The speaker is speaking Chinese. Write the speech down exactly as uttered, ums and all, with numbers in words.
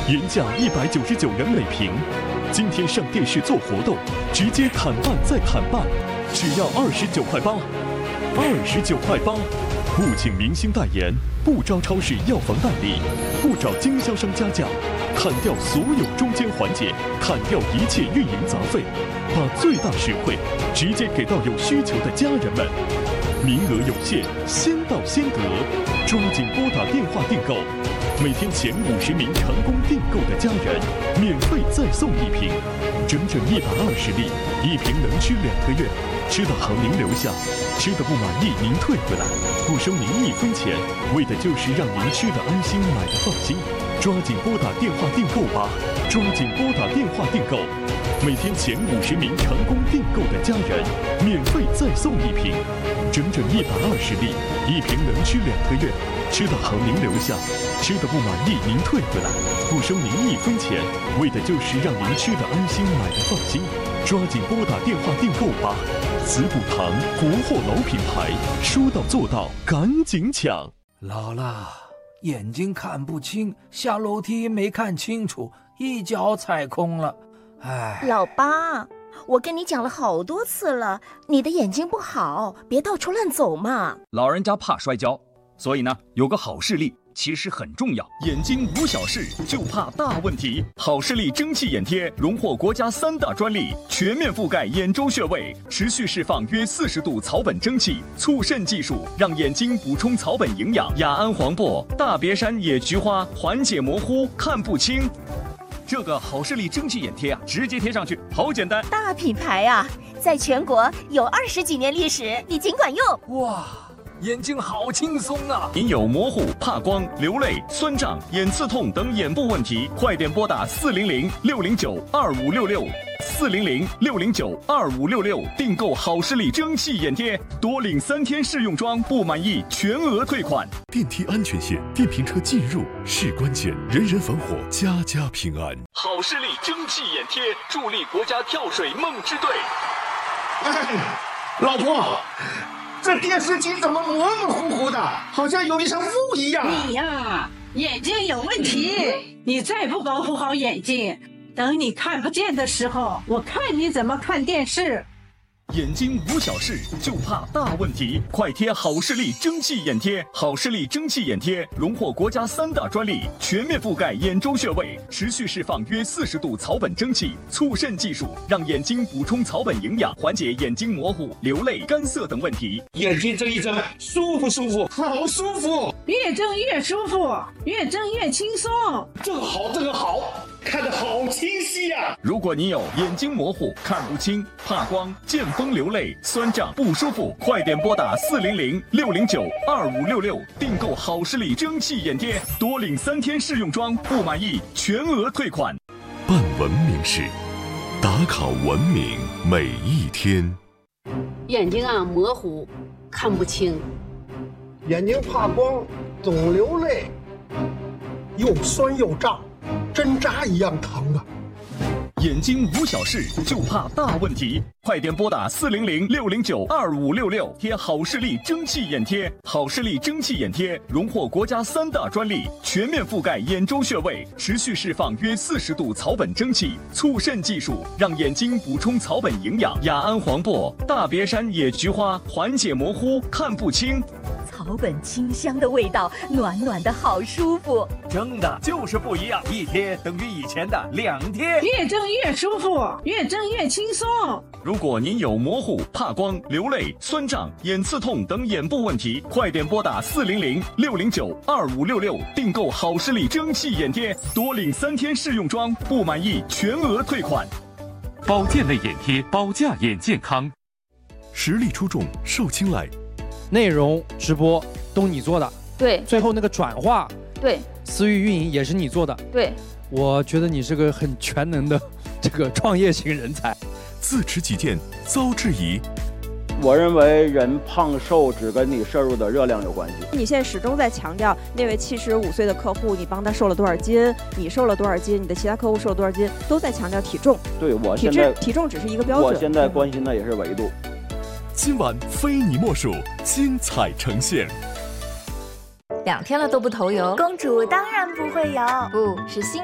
原价一百九十九元每瓶，今天上电视做活动，直接砍半再砍半，只要二十九块八，二十九块八。不请明星代言，不招超市药房代理，不找经销商加价，砍掉所有中间环节，砍掉一切运营杂费，把最大实惠直接给到有需求的家人们。名额有限，先到先得，抓紧拨打电话订购。每天前五十名成功订购的家人，免费再送一瓶，整整一百二十粒，一瓶能吃两个月。吃的好您留下，吃的不满意您退回来，不收您一分钱，为的就是让您吃的安心，买的放心。抓紧拨打电话订购吧，抓紧拨打电话订购。每天前五十名成功订购的家人，免费再送一瓶，整整一百二十粒，一瓶能吃两个月。吃的好您留下，吃的不满意您退回来，不收您一分钱，为的就是让您吃的安心，买的放心。抓紧拨打电话订购吧！慈补堂国货老品牌，说到做到，赶紧抢！ 姥姥，眼睛看不清，下楼梯没看清楚，一脚踩空了。哎， 老八，我跟你讲了好多次了，你的眼睛不好，别到处乱走嘛。 老人家怕摔跤，所以呢，有个好视力其实很重要。眼睛无小事，就怕大问题。好视力蒸汽眼贴荣获国家三大专利，全面覆盖眼周穴位，持续释放约四十度草本蒸汽，促渗技术让眼睛补充草本营养。雅安黄柏、大别山野菊花缓解模糊，看不清。这个好视力蒸汽眼贴啊，直接贴上去，好简单。 大品牌啊，在全国有二十几年历史，你尽管用。 哇，眼睛好轻松啊！ 您有模糊、怕光、流泪、酸胀、眼刺痛等眼部问题，快点拨打四零零六零九二五六六四零零六零九二五六六订购好视力蒸汽眼贴，多领三天试用装，不满意全额退款。 电梯安全线，电瓶车进入是关键，人人防火，家家平安。 好视力蒸汽眼贴助力国家跳水梦之队。 哎，老婆，这电视机怎么模模糊糊的，好像有一层雾一样。 你呀，眼睛有问题，你再不保护好眼睛，等你看不见的时候，我看你怎么看电视。 眼睛无小事，就怕大问题。快贴好视力蒸汽眼贴！好视力蒸汽眼贴荣获国家三大专利，全面覆盖眼周穴位，持续释放约四十度草本蒸汽，促渗技术让眼睛补充草本营养，缓解眼睛模糊、流泪、干涩等问题。 眼睛睁一睁，舒服舒服，好舒服。 越睁越舒服，越睁越轻松。 这个好，这个好，看得好清晰呀、啊！ 如果你有眼睛模糊、看不清、怕光、见风流泪、酸胀不舒服，快点拨打四零零六零九二五六六订购好视力蒸汽眼贴，多领三天试用装，不满意全额退款。 办文明事，打卡文明每一天。 眼睛啊模糊，看不清， 眼睛怕光，总流泪，又酸又胀，针扎一样疼啊！ 眼睛无小事，就怕大问题。快点拨打四零零六零九二五六六贴好视力蒸汽眼贴。好视力蒸汽眼贴荣获国家三大专利，全面覆盖眼周穴位，持续释放约四十度草本蒸汽，促渗技术让眼睛补充草本营养。雅安黄柏、大别山野菊花缓解模糊，看不清。 草本清香的味道，暖暖的好舒服。 蒸的就是不一样，一贴等于以前的两贴。 越蒸越舒服，越蒸越轻松。 如果您有模糊、怕光、流泪、酸胀、眼刺痛等眼部问题，快点拨打四零零六零九二五六六订购好视力蒸汽眼贴，多领三天试用装，不满意全额退款。 保健类眼贴，保驾眼健康。 实力出众，受青睐。 内容直播都你做的， 对。 最后那个转化， 对。 私域运营也是你做的， 对。 我觉得你是个很全能的这个创业型人才。 自持己见，遭质疑。 我认为人胖瘦只跟你摄入的热量有关系。 你现在始终在强调那位七十五岁的客户，你帮他瘦了多少斤，你瘦了多少斤，你的其他客户瘦了多少斤，都在强调体重。 对，我现在体重只是一个标准。 我现在关心的也是维度。 今晚非你莫属，精彩呈现。 两天了都不投油， 公主当然不会有， 不是新